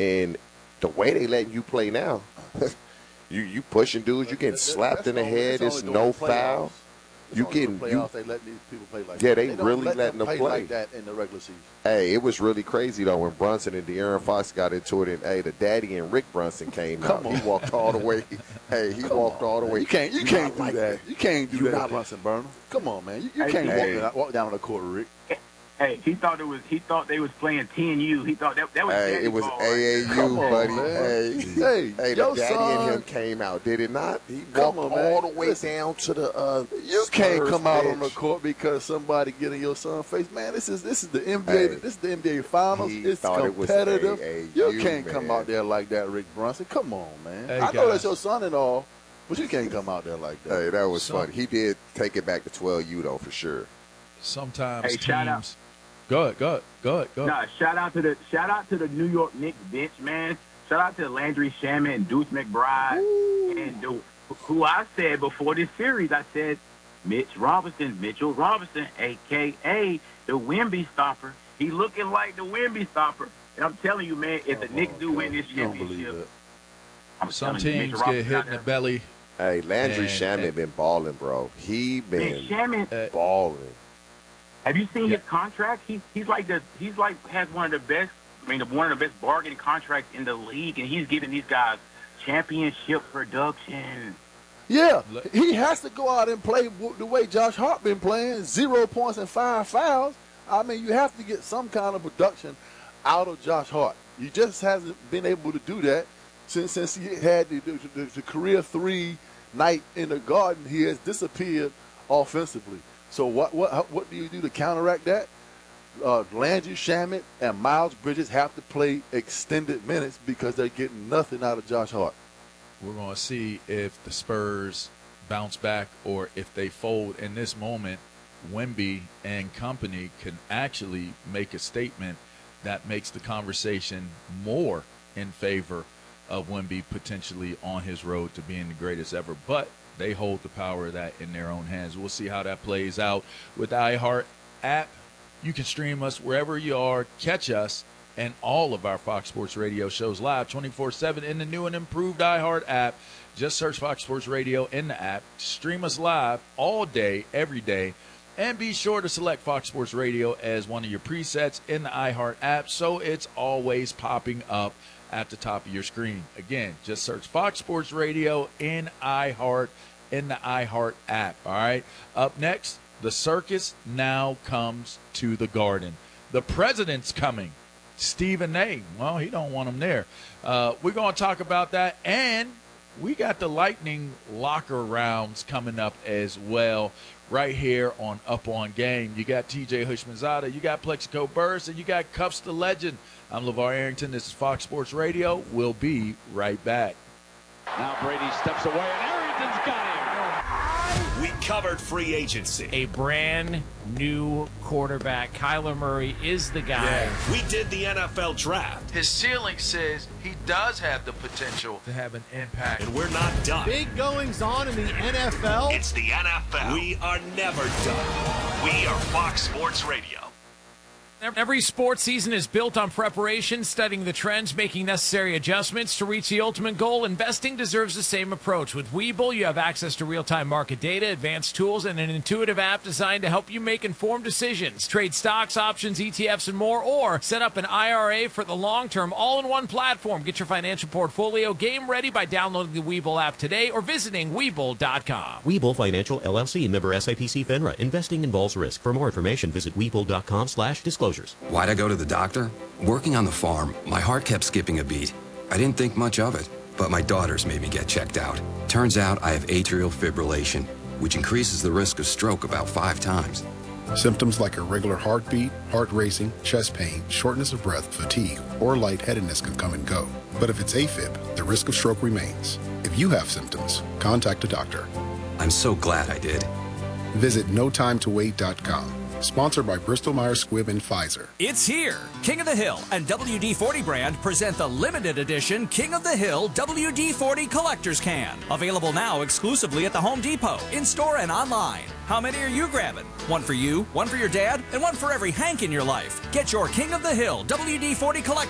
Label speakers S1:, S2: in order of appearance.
S1: And the way they letting you play now, you pushing dudes, you getting slapped in the head. It's no foul. You getting
S2: they let these people play like
S1: yeah,
S2: that.
S1: they really letting them play
S2: like that in the regular season.
S1: Hey, it was really crazy though when Brunson and De'Aaron Fox got into it, and the daddy and Rick Brunson came out. He walked all the way. Hey, he walked all the way.
S2: You can't do that. You can't do that, Brunson Burnham. Come on, man. You can't walk down on the court, Rick.
S3: Hey, he thought they was playing TNU. He thought that was.
S1: Hey, it was AAU, buddy. Hey, the daddy and him came out, did it not? He walked all the way down to the.
S2: You can't come out on the court because somebody get in your son's face, man. This is the NBA. Hey, this is the NBA Finals. It's competitive. You can't come out there like that, Rick Brunson. Come on, man. Hey, I know that's your son and all, but you can't come out there like that.
S1: Hey, that was funny. He did take it back to 12U though, for sure.
S4: Sometimes
S3: shout out.
S4: Go ahead.
S3: Nah, shout out to the New York Knicks bench, man. Shout out to Landry Shamet and Deuce McBride. Ooh. And who I said before this series, I said Mitchell Robinson, a.k.a. the Wemby stopper. He looking like the Wemby stopper. And I'm telling you, man, if the Knicks do win this championship,
S4: some teams get hit in the belly.
S1: Hey, Landry Shamet been balling, bro. He been balling.
S3: Have you seen his contract? He's has one of the best. One of the best bargain contracts in the league, and he's giving these guys championship production.
S2: Yeah, he has to go out and play the way Josh Hart been playing, 0 points and 5 fouls. I mean, you have to get some kind of production out of Josh Hart. He just hasn't been able to do that since he had the career 3 night in the Garden. He has disappeared offensively. So what do you do to counteract that? Landry Shamet and Miles Bridges have to play extended minutes because they're getting nothing out of Josh Hart.
S4: We're going to see if the Spurs bounce back or if they fold. In this moment, Wemby and company can actually make a statement that makes the conversation more in favor of Wemby potentially on his road to being the greatest ever. But they hold the power of that in their own hands. We'll see how that plays out with the iHeart app. You can stream us wherever you are. Catch us and all of our Fox Sports Radio shows live 24/7 in the new and improved iHeart app. Just search Fox Sports Radio in the app. Stream us live all day, every day. And be sure to select Fox Sports Radio as one of your presets in the iHeart app so it's always popping up at the top of your screen. Again, just search Fox Sports Radio in iHeart in the iHeart app. All right. Up next, the circus now comes to the Garden. The president's coming. Stephen A. Well, he don't want him there. We're going to talk about that, and we got the Lightning locker rounds coming up as well right here on Up On Game. You got TJ Hushmanzada, you got Plexico Burress, and you got Cuffs the Legend. I'm LeVar Arrington. This is Fox Sports Radio. We'll be right back.
S5: Now Brady steps away, and Arrington's got him.
S6: We covered free agency.
S7: A brand new quarterback. Kyler Murray is the guy.
S6: Yeah. We did the NFL draft.
S4: His ceiling says he does have the potential to have an impact.
S6: And we're not done.
S8: Big goings on in the NFL.
S6: It's the NFL. We are never done. We are Fox Sports Radio.
S7: Every sports season is built on preparation, studying the trends, making necessary adjustments to reach the ultimate goal. Investing deserves the same approach. With Webull, you have access to real-time market data, advanced tools, and an intuitive app designed to help you make informed decisions. Trade stocks, options, ETFs, and more, or set up an IRA for the long term, all in one platform. Get your financial portfolio game ready by downloading the Webull app today or visiting Webull.com.
S9: Webull Financial, LLC, member SIPC FINRA. Investing involves risk. For more information, visit Webull.com/disclosures.
S10: Why'd I go to the doctor? Working on the farm, my heart kept skipping a beat. I didn't think much of it, but my daughters made me get checked out. Turns out I have atrial fibrillation, which increases the risk of stroke about 5 times.
S11: Symptoms like irregular heartbeat, heart racing, chest pain, shortness of breath, fatigue, or lightheadedness can come and go. But if it's AFib, the risk of stroke remains. If you have symptoms, contact a doctor.
S10: I'm so glad I did.
S11: Visit notimetowait.com. Sponsored by Bristol-Myers Squibb and Pfizer.
S12: It's here. King of the Hill and WD-40 brand present the limited edition King of the Hill WD-40 Collector's Can. Available now exclusively at the Home Depot, in-store and online. How many are you grabbing? One for you, one for your dad, and one for every Hank in your life. Get your King of the Hill WD-40 Collector's